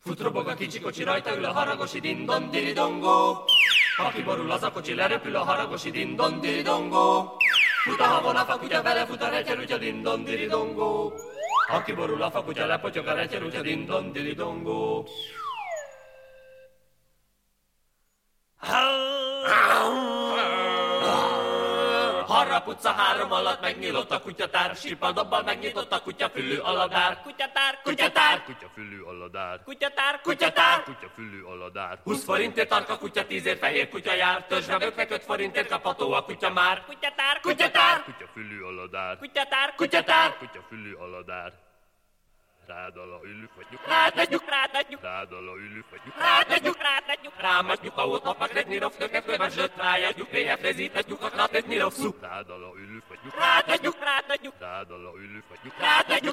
Fut robog a kicsi kocsi, rajta ül a haragosi dindon diridongó. Aki borul, az a kocsi lerepül a haragosi dindon diridongó. Fut a havon a fakutya, vele fut a retyerutya dindon diridongó. Aki borul, a fakutya, lepotyog a retyerutya dindon diridongó. Harrap utca 3 alatt megnyílott a kutyatár, síppal dobbal megnyitott a kutyafülű aladár. Kutyatár, kutyatár, Kutyafülű aladár. kutyatár, kutyatár. Kutyafülű aladár. 20 forintért tarka kutya, 10 fehér kutya jár, törzsre böknek 5 forintért kapható a kutya már. Kutyatár, kutyatár, Kutyafülű aladár. kutyatár, kutyatár. Kutyafülű aladár. Rádala ülük vagy nyug. Rádadjuk, rádadjuk, Rádala ülük vagy nyug. rádadjuk, rádadjuk. Rámadjuk a ótnak, magretni rov, nöket kövesdött, rájadjuk, mélyebb rezített a knapetni rov, szuk. Rádala ülük vagy nyug. Rádadjuk, rádadjuk, Rádala ülük vagy nyug. rádadjuk.